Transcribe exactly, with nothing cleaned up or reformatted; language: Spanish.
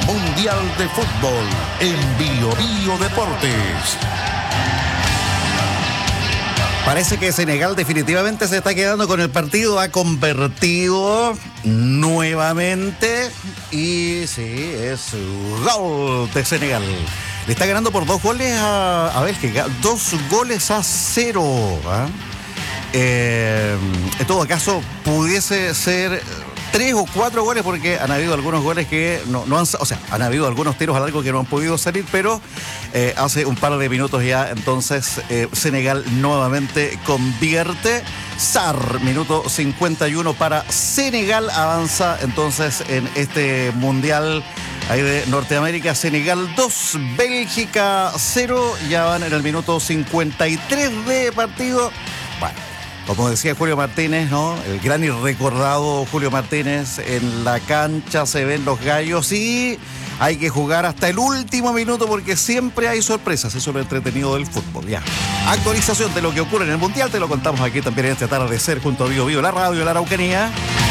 Mundial de Fútbol en Bio Bio Deportes. Parece que Senegal definitivamente se está quedando con el partido, ha convertido nuevamente y sí, es gol de Senegal. Le está ganando por dos goles a, a Bélgica, dos goles a cero. ¿eh? Eh, en todo caso, pudiese ser tres o cuatro goles porque han habido algunos goles que no, no han, o sea, han habido algunos tiros al arco que no han podido salir, pero eh, hace un par de minutos ya, entonces eh, Senegal nuevamente convierte. Sarr, minuto cincuenta y uno para Senegal, avanza entonces en este mundial ahí de Norteamérica. Senegal dos, Bélgica cero, ya van en el minuto cincuenta y tres de partido. Bueno, como decía Julio Martínez, ¿no? El gran y recordado Julio Martínez, en la cancha se ven los gallos y hay que jugar hasta el último minuto porque siempre hay sorpresas. Eso es lo entretenido del fútbol. Ya. Actualización de lo que ocurre en el Mundial, te lo contamos aquí también en este atardecer junto a Bio Bio, la radio de la Araucanía.